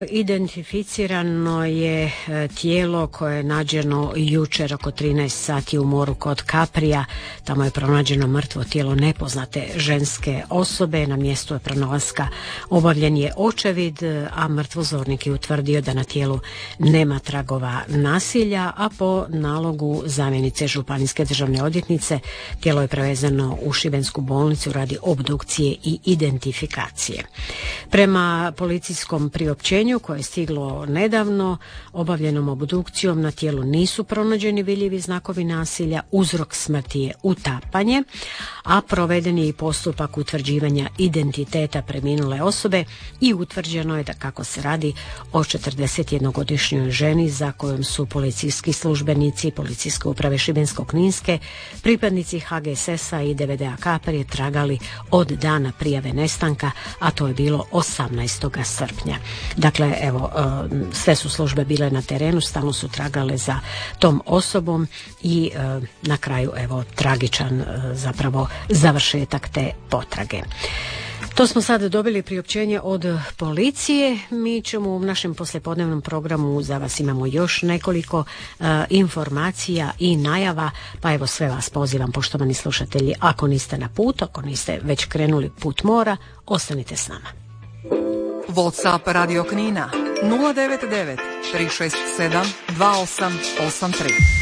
Identificirano je tijelo koje je nađeno jučer oko 13 sati u moru kod Kaprija. Tamo je pronađeno mrtvo tijelo nepoznate ženske osobe. Na mjestu je pronalaska obavljen je očevid, a mrtvozornik je utvrdio da na tijelu nema tragova nasilja, a po nalogu zamjenice županijske državne odvjetnice tijelo je prevezeno u šibensku bolnicu radi obdukcije i identifikacije. Prema policijskom priopćenju koje je stiglo nedavno, obavljenom obdukcijom na tijelu nisu pronađeni vidljivi znakovi nasilja, uzrok smrti je utapanje, a proveden je i postupak utvrđivanja identiteta preminule osobe i utvrđeno je da kako se radi o 41-godišnjoj ženi za kojom su policijski službenici Policijske uprave Šibensko-kninske, pripadnici HGSS-a i DVD-a Kaprije tragali od dana prijave nestanka, a to je bilo 18. srpnja. Dakle, evo, sve su službe bile na terenu, stalno su tragale za tom osobom i na kraju, evo, tragičan zapravo završetak te potrage. To smo sada dobili priopćenje od policije. Mi ćemo u našem poslijepodnevnom programu, za vas imamo još nekoliko informacija i najava, pa evo sve vas pozivam, poštovani slušatelji, ako niste na putu, ako niste već krenuli put mora, ostanite s nama. WhatsApp Radio Knina 099 367 2883.